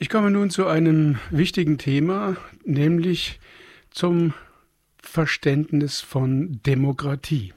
Ich komme nun zu einem wichtigen Thema, nämlich zum Verständnis von Demokratie.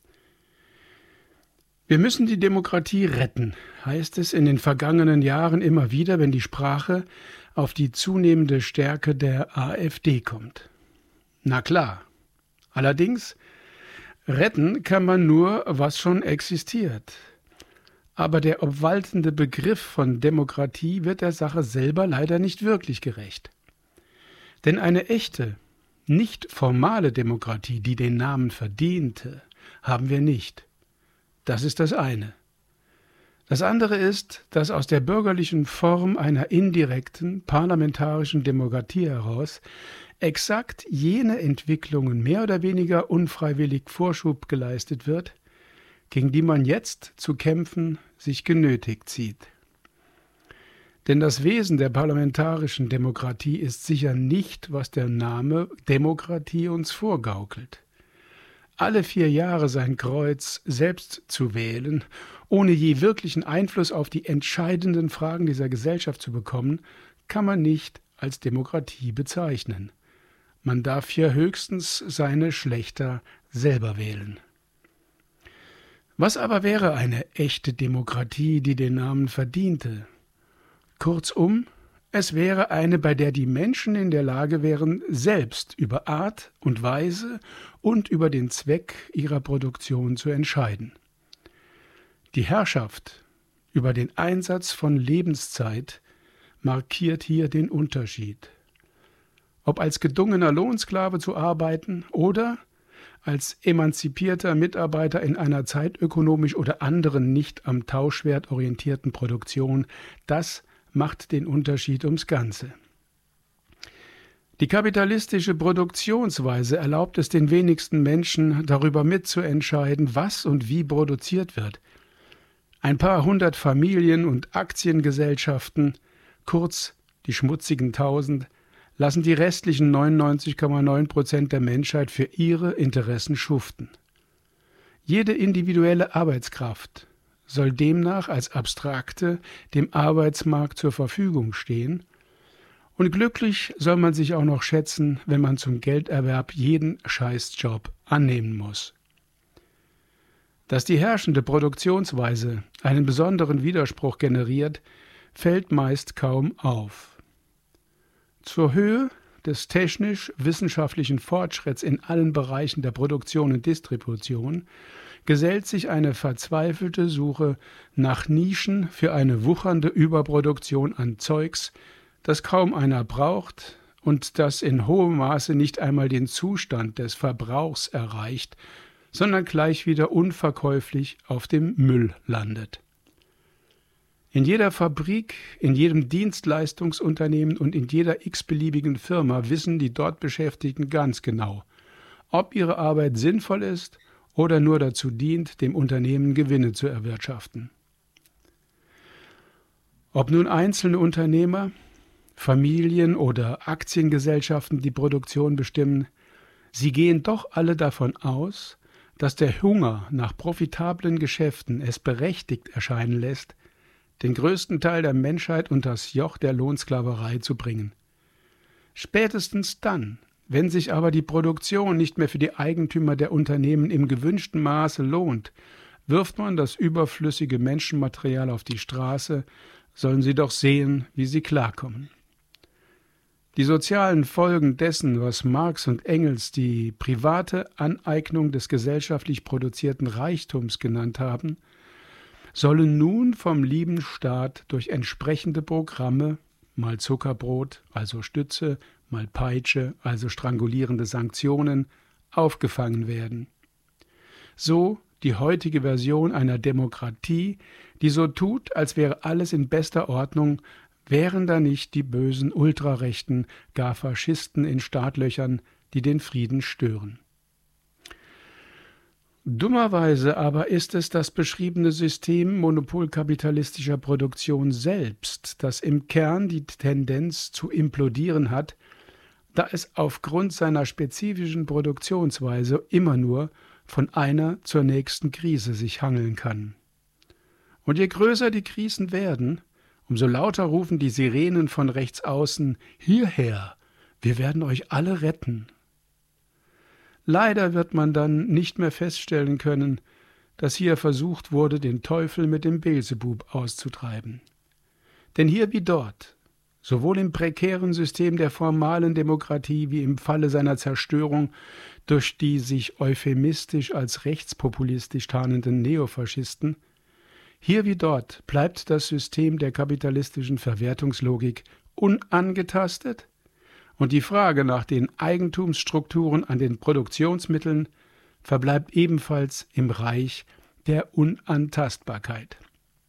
Wir müssen die Demokratie retten, heißt es in den vergangenen Jahren immer wieder, wenn die Sprache auf die zunehmende Stärke der AfD kommt. Na klar. Allerdings, retten kann man nur, was schon existiert. Aber der obwaltende Begriff von Demokratie wird der Sache selber leider nicht wirklich gerecht. Denn eine echte, nicht formale Demokratie, die den Namen verdiente, haben wir nicht. Das ist das eine. Das andere ist, dass aus der bürgerlichen Form einer indirekten parlamentarischen Demokratie heraus exakt jene Entwicklungen mehr oder weniger unfreiwillig Vorschub geleistet wird, gegen die man jetzt zu kämpfen sich genötigt sieht. Denn das Wesen der parlamentarischen Demokratie ist sicher nicht, was der Name Demokratie uns vorgaukelt. Alle 4 Jahre sein Kreuz selbst zu wählen, ohne je wirklichen Einfluss auf die entscheidenden Fragen dieser Gesellschaft zu bekommen, kann man nicht als Demokratie bezeichnen. Man darf hier höchstens seine Schlächter selber wählen. Was aber wäre eine echte Demokratie, die den Namen verdiente? Kurzum, es wäre eine, bei der die Menschen in der Lage wären, selbst über Art und Weise und über den Zweck ihrer Produktion zu entscheiden. Die Herrschaft über den Einsatz von Lebenszeit markiert hier den Unterschied. Ob als gedungener Lohnsklave zu arbeiten oder als emanzipierter Mitarbeiter in einer zeitökonomisch oder anderen nicht am Tauschwert orientierten Produktion, das macht den Unterschied ums Ganze. Die kapitalistische Produktionsweise erlaubt es den wenigsten Menschen, darüber mitzuentscheiden, was und wie produziert wird. Ein paar hundert Familien und Aktiengesellschaften, kurz die schmutzigen 1000, lassen die restlichen 99,9% der Menschheit für ihre Interessen schuften. Jede individuelle Arbeitskraft soll demnach als abstrakte dem Arbeitsmarkt zur Verfügung stehen, und glücklich soll man sich auch noch schätzen, wenn man zum Gelderwerb jeden Scheißjob annehmen muss. Dass die herrschende Produktionsweise einen besonderen Widerspruch generiert, fällt meist kaum auf. Zur Höhe des technisch-wissenschaftlichen Fortschritts in allen Bereichen der Produktion und Distribution gesellt sich eine verzweifelte Suche nach Nischen für eine wuchernde Überproduktion an Zeugs, das kaum einer braucht und das in hohem Maße nicht einmal den Zustand des Verbrauchs erreicht, sondern gleich wieder unverkäuflich auf dem Müll landet. In jeder Fabrik, in jedem Dienstleistungsunternehmen und in jeder x-beliebigen Firma wissen die dort Beschäftigten ganz genau, ob ihre Arbeit sinnvoll ist oder nur dazu dient, dem Unternehmen Gewinne zu erwirtschaften. Ob nun einzelne Unternehmer, Familien oder Aktiengesellschaften die Produktion bestimmen, sie gehen doch alle davon aus, dass der Hunger nach profitablen Geschäften es berechtigt erscheinen lässt, den größten Teil der Menschheit unter das Joch der Lohnsklaverei zu bringen. Spätestens dann, wenn sich aber die Produktion nicht mehr für die Eigentümer der Unternehmen im gewünschten Maße lohnt, wirft man das überflüssige Menschenmaterial auf die Straße, sollen sie doch sehen, wie sie klarkommen. Die sozialen Folgen dessen, was Marx und Engels die private Aneignung des gesellschaftlich produzierten Reichtums genannt haben, sollen nun vom lieben Staat durch entsprechende Programme, mal Zuckerbrot, also Stütze, mal Peitsche, also strangulierende Sanktionen, aufgefangen werden. So die heutige Version einer Demokratie, die so tut, als wäre alles in bester Ordnung, wären da nicht die bösen Ultrarechten, gar Faschisten in Startlöchern, die den Frieden stören. Dummerweise aber ist es das beschriebene System monopolkapitalistischer Produktion selbst, das im Kern die Tendenz zu implodieren hat, da es aufgrund seiner spezifischen Produktionsweise immer nur von einer zur nächsten Krise sich hangeln kann. Und je größer die Krisen werden, umso lauter rufen die Sirenen von rechts außen: Hierher, wir werden euch alle retten. Leider wird man dann nicht mehr feststellen können, dass hier versucht wurde, den Teufel mit dem Beelzebub auszutreiben. Denn hier wie dort, sowohl im prekären System der formalen Demokratie wie im Falle seiner Zerstörung durch die sich euphemistisch als rechtspopulistisch tarnenden Neofaschisten, hier wie dort bleibt das System der kapitalistischen Verwertungslogik unangetastet und die Frage nach den Eigentumsstrukturen an den Produktionsmitteln verbleibt ebenfalls im Reich der Unantastbarkeit.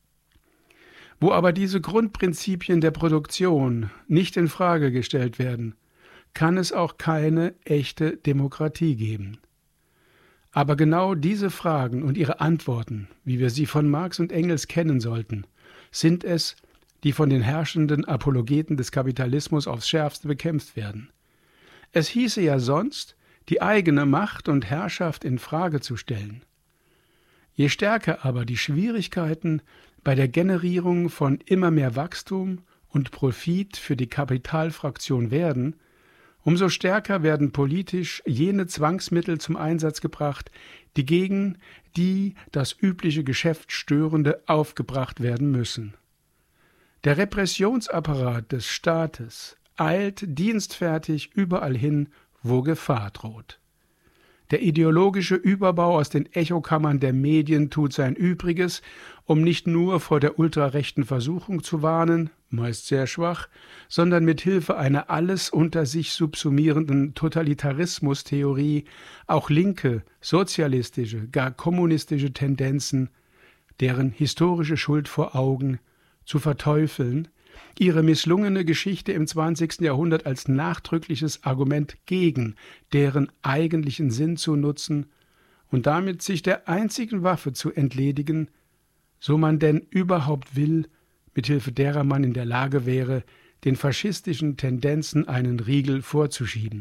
Wo aber diese Grundprinzipien der Produktion nicht in Frage gestellt werden, kann es auch keine echte Demokratie geben. Aber genau diese Fragen und ihre Antworten, wie wir sie von Marx und Engels kennen sollten, sind es, die von den herrschenden Apologeten des Kapitalismus aufs Schärfste bekämpft werden. Es hieße ja sonst, die eigene Macht und Herrschaft in Frage zu stellen. Je stärker aber die Schwierigkeiten bei der Generierung von immer mehr Wachstum und Profit für die Kapitalfraktion werden, umso stärker werden politisch jene Zwangsmittel zum Einsatz gebracht, die gegen die das übliche Geschäft störende aufgebracht werden müssen. Der Repressionsapparat des Staates eilt dienstfertig überall hin, wo Gefahr droht. Der ideologische Überbau aus den Echokammern der Medien tut sein Übriges, um nicht nur vor der ultrarechten Versuchung zu warnen, meist sehr schwach, sondern mit Hilfe einer alles unter sich subsumierenden Totalitarismustheorie auch linke, sozialistische, gar kommunistische Tendenzen, deren historische Schuld vor Augen, zu verteufeln, ihre misslungene Geschichte im 20. Jahrhundert als nachdrückliches Argument gegen deren eigentlichen Sinn zu nutzen und damit sich der einzigen Waffe zu entledigen, so man denn überhaupt will, mithilfe derer man in der Lage wäre, den faschistischen Tendenzen einen Riegel vorzuschieben.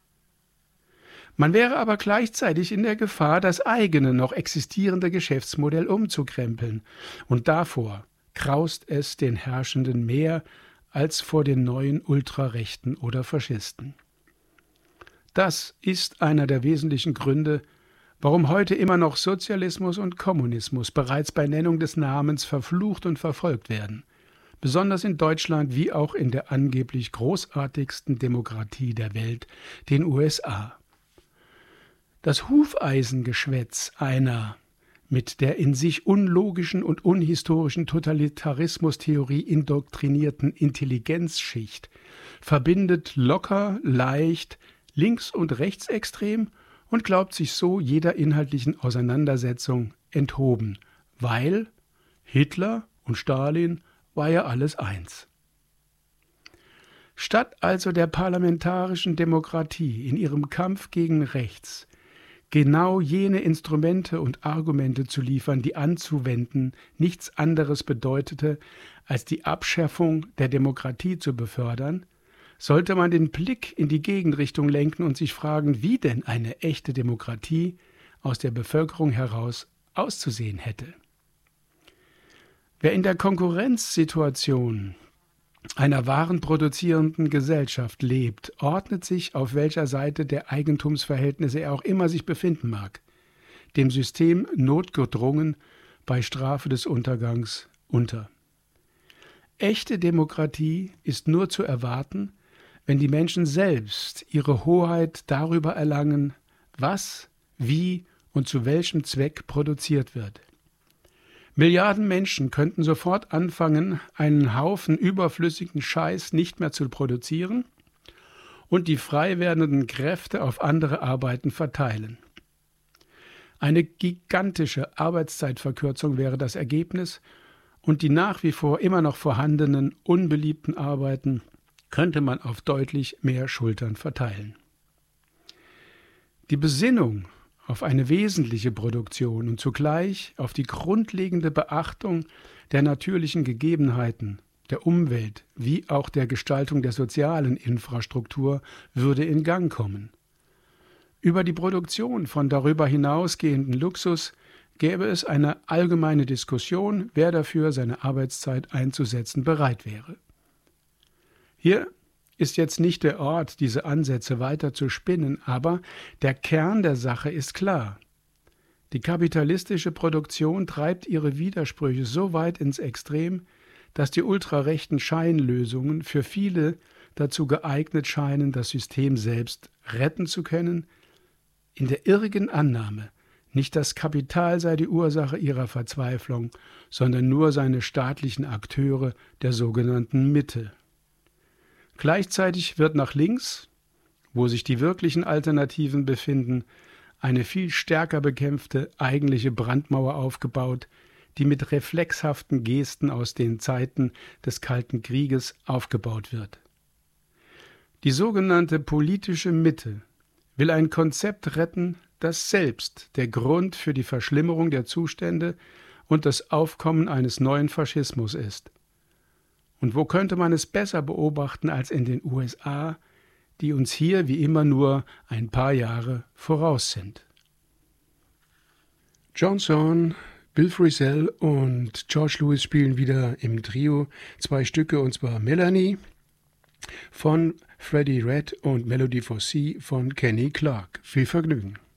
Man wäre aber gleichzeitig in der Gefahr, das eigene noch existierende Geschäftsmodell umzukrempeln, und davor graust es den Herrschenden mehr als vor den neuen Ultrarechten oder Faschisten. Das ist einer der wesentlichen Gründe, warum heute immer noch Sozialismus und Kommunismus bereits bei Nennung des Namens verflucht und verfolgt werden, besonders in Deutschland wie auch in der angeblich großartigsten Demokratie der Welt, den USA. Das Hufeisengeschwätz einer mit der in sich unlogischen und unhistorischen Totalitarismustheorie indoktrinierten Intelligenzschicht verbindet locker, leicht, links- und rechtsextrem und glaubt sich so jeder inhaltlichen Auseinandersetzung enthoben, weil Hitler und Stalin war ja alles eins. Statt also der parlamentarischen Demokratie in ihrem Kampf gegen rechts genau jene Instrumente und Argumente zu liefern, die anzuwenden nichts anderes bedeutete, als die Abschaffung der Demokratie zu befördern, sollte man den Blick in die Gegenrichtung lenken und sich fragen, wie denn eine echte Demokratie aus der Bevölkerung heraus auszusehen hätte. Wer in der Konkurrenzsituation einer warenproduzierenden Gesellschaft lebt, ordnet sich, auf welcher Seite der Eigentumsverhältnisse er auch immer sich befinden mag, dem System notgedrungen bei Strafe des Untergangs unter. Echte Demokratie ist nur zu erwarten, wenn die Menschen selbst ihre Hoheit darüber erlangen, was, wie und zu welchem Zweck produziert wird. Milliarden Menschen könnten sofort anfangen, einen Haufen überflüssigen Scheiß nicht mehr zu produzieren und die frei werdenden Kräfte auf andere Arbeiten verteilen. Eine gigantische Arbeitszeitverkürzung wäre das Ergebnis und die nach wie vor immer noch vorhandenen unbeliebten Arbeiten könnte man auf deutlich mehr Schultern verteilen. Die Besinnung auf eine wesentliche Produktion und zugleich auf die grundlegende Beachtung der natürlichen Gegebenheiten, der Umwelt wie auch der Gestaltung der sozialen Infrastruktur würde in Gang kommen. Über die Produktion von darüber hinausgehenden Luxus gäbe es eine allgemeine Diskussion, wer dafür seine Arbeitszeit einzusetzen bereit wäre. Hier ist jetzt nicht der Ort, diese Ansätze weiter zu spinnen, aber der Kern der Sache ist klar. Die kapitalistische Produktion treibt ihre Widersprüche so weit ins Extrem, dass die ultrarechten Scheinlösungen für viele dazu geeignet scheinen, das System selbst retten zu können, in der irrigen Annahme, nicht das Kapital sei die Ursache ihrer Verzweiflung, sondern nur seine staatlichen Akteure der sogenannten Mitte. Gleichzeitig wird nach links, wo sich die wirklichen Alternativen befinden, eine viel stärker bekämpfte eigentliche Brandmauer aufgebaut, die mit reflexhaften Gesten aus den Zeiten des Kalten Krieges aufgebaut wird. Die sogenannte politische Mitte will ein Konzept retten, das selbst der Grund für die Verschlimmerung der Zustände und das Aufkommen eines neuen Faschismus ist. Und wo könnte man es besser beobachten als in den USA, die uns hier wie immer nur ein paar Jahre voraus sind? John Zorn, Bill Frisell und George Lewis spielen wieder im Trio 2 Stücke, und zwar Melanie von Freddie Redd und Melody for Sea von Kenny Clarke. Viel Vergnügen.